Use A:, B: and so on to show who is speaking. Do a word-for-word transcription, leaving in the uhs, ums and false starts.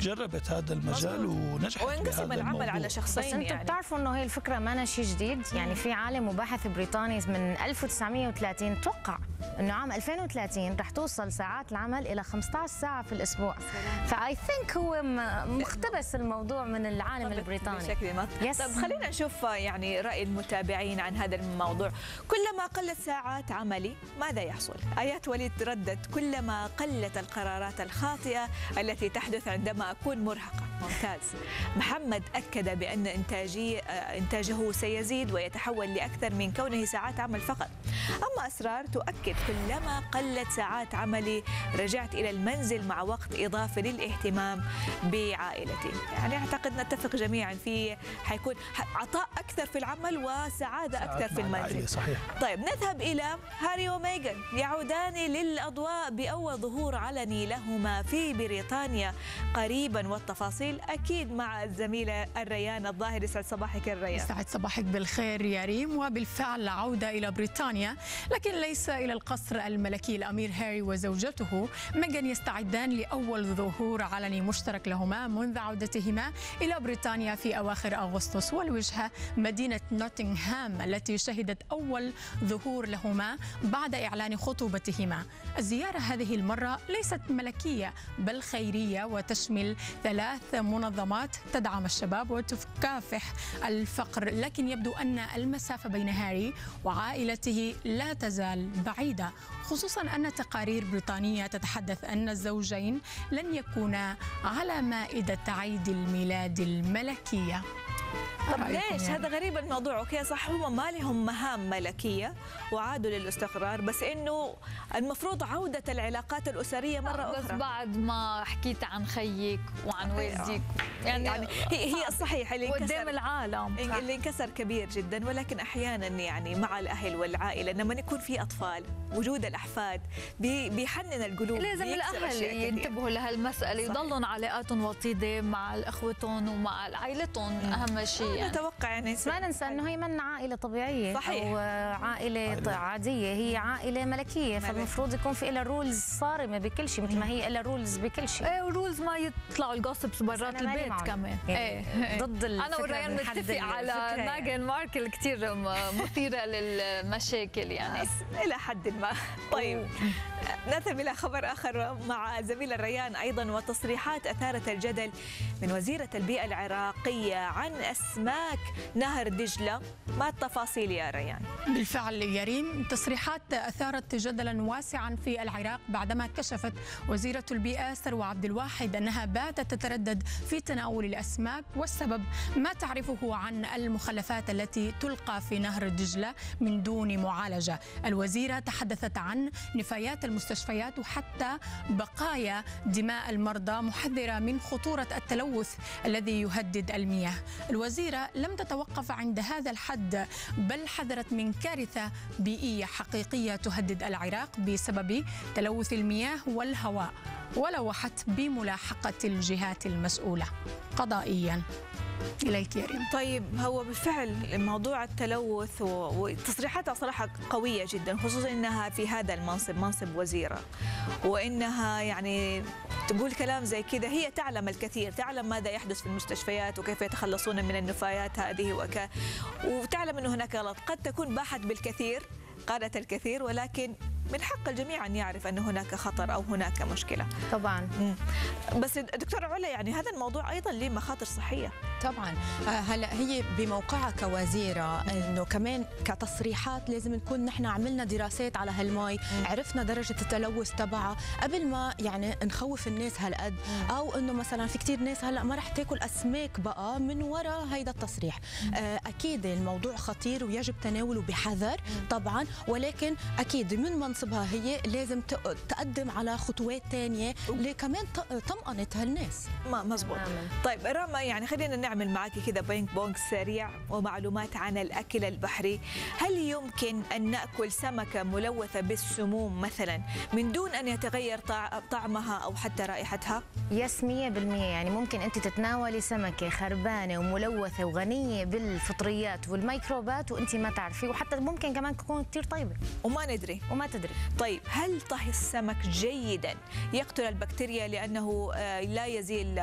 A: جربت هذا المجال ونجحت
B: وانقسم العمل على شخصين.
C: بس انتم
B: يعني
C: بتعرفوا انه هي الفكره ما أنا شيء جديد، يعني في عالم وباحث بريطاني من ألف وتسعمئة وثلاثين توقع انه عام ألفين وثلاثين رح توصل ساعات العمل الى خمسة عشر ساعه في الاسبوع. فاي ثينك هو مقتبس الموضوع من العالم البريطاني
B: بشكل ما.
C: yes.
B: طيب خلينا نشوف يعني راي المتابعين عن هذا الموضوع. كلما قلت ساعات عملي ماذا يحصل؟ ايات وليد ردت: كلما قلت القرارات الخاطئه التي تحدث عندما اكون مرهقه. ممتاز. محمد اكد بان انتاجي انتاجه سيزيد ويتحول لاكثر من كونه ساعات عمل فقط. اما اسرار تؤكد: كلما قلت ساعات عملي رجعت الى المنزل مع وقت اضافي للاهتمام بعائلتي. يعني اعتقد نتفق جميعا في حيكون عطاء اكثر في العمل وسعاده اكثر في المنزل.
A: صحيح.
B: طيب نذهب الى هاري وميغان، يعودان للاضواء باول ظهور علني لهما في بريطانيا قريبا، والتفاصيل اكيد مع الزميله الريان الظاهر. يسعد صباحك الريان.
D: يسعد صباحك بالخير يا ريم. وبالفعل عوده الى بريطانيا، لكن ليس الى القصر الملكي. الامير هاري وزوجته ميغان يستعدان لاول ظهور علني مشترك لهما منذ عودتهما الى بريطانيا في اواخر اغسطس، والوجهه مدينه نوتنغهام التي شهدت اول ظهور لهما بعد اعلان خطوبتهما. الزياره هذه المره ليست ملكيه بل خيريه، وتشمل ثلاث منظمات تدعم الشباب وتكافح الفقر، لكن يبدو ان المسافه بين هاري وعائلته لا تزال بعيده، خصوصا ان تقارير بريطانيه تتحدث ان الزوجين لن يكونا على مائده عيد الميلاد الملكيه.
B: طب ليش؟ يعني هذا غريب الموضوع. اوكي صح، هم ما لهم مهام ملكيه وعادوا للاستقرار، بس انه المفروض عوده العلاقات الاسريه مره اخرى.
E: بس بعد ما حكيت عن خيك وعن والديك
B: يعني, يعني هي هي الصحيح اللي
E: قدام العالم
B: صح. اللي انكسر كبير جدا، ولكن احيانا يعني مع الاهل والعائله لما يكون في اطفال وجود الاحفاد بيحنن القلوب.
E: لازم الاهل ينتبهوا لهالمساله، يضلون علاقاتهم وطيده مع اخوتهم ومع عائلتهم. اهم شيء يعني
B: نتوقع يعني
C: ما ننسى انه هي من عائله طبيعيه
B: صحيح.
C: او عائله عاديه، هي عائله ملكيه، فالمفروض يكون في لها رولز صارمه بكل شيء مثل ما هي لها رولز بكل شيء.
E: ايه ورولز ما يطلعوا الجوسبس برات البيت كمان.
C: يعني ايه ضد
E: انا وريان نتفق على ميغان ماركل كثير مثيره للمشاكل يعني
B: الى حد ما. طيب نذهب الى خبر اخر مع زميل الريان ايضا، وتصريحات اثارت الجدل من وزيره البيئه العراقيه عن اسماك نهر دجله. ما التفاصيل يا ريان؟
D: بالفعل يا ريم، تصريحات اثارت جدلا واسعا في العراق بعدما كشفت وزيره البيئه سروى عبد الواحد انها باتت تتردد في تناول الاسماك، والسبب ما تعرفه عن المخلفات التي تلقى في نهر دجله من دون معالجه. الوزيره تحدثت عن نفايات المستشفيات وحتى بقايا دماء المرضى، محذره من خطوره التلوث الذي يهدد المياه. الوزيره لم تتوقف عند هذا الحد، بل حذرت من كارثه بيئيه حقيقيه تهدد العراق بسبب تلوث المياه والهواء، ولوحت بملاحقه الجهات المسؤوله قضائيا. إليك يا ريم.
B: طيب هو بالفعل موضوع التلوث وتصريحاتها صراحة قوية جدا، خصوصا أنها في هذا المنصب، منصب وزيرة، وإنها يعني تقول كلام زي كذا. هي تعلم الكثير، تعلم ماذا يحدث في المستشفيات وكيف يتخلصون من النفايات هذه وك... وتعلم أنه هناك غلط. قد تكون باحت بالكثير، قالت الكثير، ولكن من حق الجميع أن يعرف أن هناك خطر أو هناك مشكلة.
C: طبعا.
B: مم. بس دكتورة علا، يعني هذا الموضوع أيضا له مخاطر صحية.
F: طبعا. هلا هي بموقعها كوزيرة انه كمان كتصريحات لازم نكون نحن عملنا دراسات على هالمي، عرفنا درجة التلوث تبعها قبل ما يعني نخوف الناس هالقد، او انه مثلا في كثير ناس هلا ما رح تاكل اسماك بقى من وراء هيدا التصريح. اكيد الموضوع خطير ويجب تناوله بحذر طبعا، ولكن اكيد من منصبها هي لازم تقدم على خطوات ثانيه لكمان طمأنة هالناس.
B: ما مزبوط. طيب راما، يعني خلينا نعمل معاكي كذا بينج بونج سريع ومعلومات عن الأكل البحري. هل يمكن أن نأكل سمكة ملوثة بالسموم مثلا من دون أن يتغير طعمها أو حتى رائحتها؟
C: يس مية بالمية. يعني ممكن أنت تتناولي سمكة خربانة وملوثة وغنية بالفطريات والميكروبات وأنت ما تعرفي، وحتى ممكن كمان تكون كثير طيبة
B: وما ندري
C: وما تدري.
B: طيب هل طهي السمك جيدا يقتل البكتيريا لأنه لا يزيل